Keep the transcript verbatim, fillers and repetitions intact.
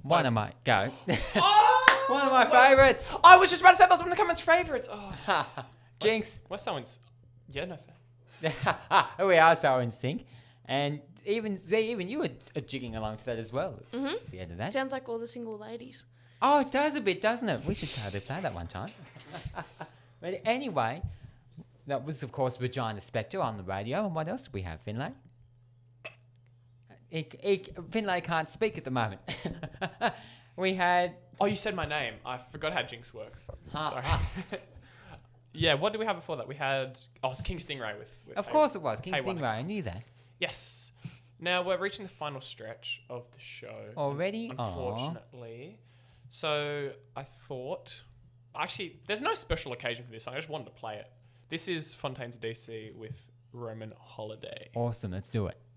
One of my go. Oh! One of my favourites. I was just about to say that was one of the comments' favourites. Oh. Jinx. What's, what's someone's? Yeah, no fair. We are so in sync, and even Z, even you were uh, jigging along to that as well. Mm-hmm. At the end of that. Sounds like all the single ladies. Oh, it does a bit, doesn't it? We should totally play that one time. But anyway, that was, of course, Regina Spectre on the radio. And what else do we have, Finlay? He, he, Finlay can't speak at the moment. We had... Oh, you said my name. I forgot how Jinx works. Ha, Sorry. ha. Yeah, what did we have before that? We had... Oh, it's King Stingray with... with Of Hay- course it was. King Hay One. Stingray, I knew that. Yes. Now, we're reaching the final stretch of the show. Already? Aw. Unfortunately. So, I thought... Actually, there's no special occasion for this song. I just wanted to play it. This is Fontaine's D C with Roman Holiday. Awesome, let's do it.